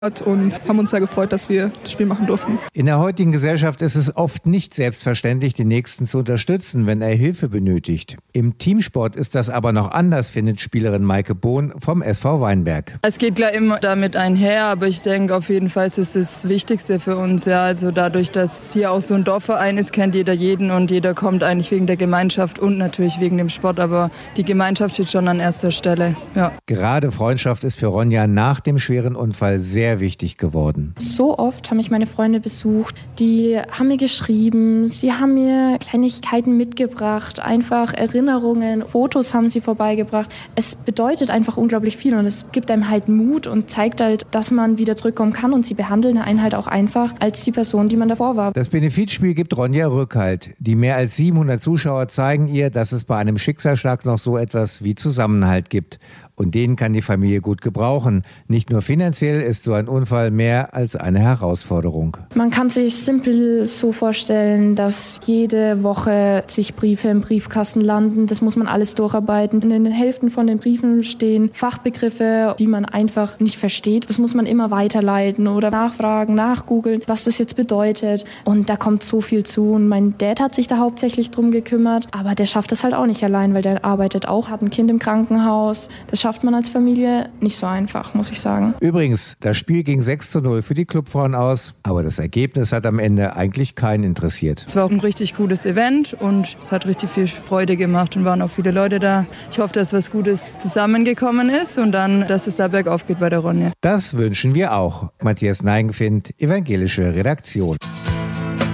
und haben uns sehr gefreut, dass wir das Spiel machen durften. In der heutigen Gesellschaft ist es oft nicht selbstverständlich, den Nächsten zu unterstützen, wenn er Hilfe benötigt. Im Teamsport ist das aber noch anders, findet Spielerin Maike Bohn vom SV Weinberg. Es geht klar immer damit einher, aber ich denke auf jeden Fall ist es das Wichtigste für uns. Ja. Also dadurch, dass es hier auch so ein Dorfverein ist, kennt jeder jeden und jeder kommt eigentlich wegen der Gemeinschaft und natürlich wegen dem Sport, aber die Gemeinschaft steht schon an erster Stelle. Ja. Gerade Freundschaft ist für Ronja nach dem schweren Unfall sehr wichtig geworden. So oft haben mich meine Freunde besucht, die haben mir geschrieben, sie haben mir Kleinigkeiten mitgebracht, einfach Erinnerungen, Fotos haben sie vorbeigebracht. Es bedeutet einfach unglaublich viel und es gibt einem halt Mut und zeigt halt, dass man wieder zurückkommen kann und sie behandeln einen halt auch einfach als die Person, die man davor war. Das Benefizspiel gibt Ronja Rückhalt. Die mehr als 700 Zuschauer zeigen ihr, dass es bei einem Schicksalsschlag noch so etwas wie Zusammenhalt gibt. Und den kann die Familie gut gebrauchen. Nicht nur finanziell ist so ein Unfall mehr als eine Herausforderung. Man kann sich simpel so vorstellen, dass jede Woche sich Briefe im Briefkasten landen. Das muss man alles durcharbeiten. In den Hälften von den Briefen stehen Fachbegriffe, die man einfach nicht versteht. Das muss man immer weiterleiten oder nachfragen, nachgoogeln, was das jetzt bedeutet. Und da kommt so viel zu. Und mein Dad hat sich da hauptsächlich drum gekümmert. Aber der schafft das halt auch nicht allein, weil der arbeitet auch, hat ein Kind im Krankenhaus. Das schafft man als Familie nicht so einfach, muss ich sagen. Übrigens, das Spiel ging 6:0 für die Clubfrauen aus, aber das Ergebnis hat am Ende eigentlich keinen interessiert. Es war auch ein richtig cooles Event und es hat richtig viel Freude gemacht und waren auch viele Leute da. Ich hoffe, dass was Gutes zusammengekommen ist und dann, dass es da bergauf geht bei der Ronja. Das wünschen wir auch. Matthias Neigenfind, Evangelische Redaktion.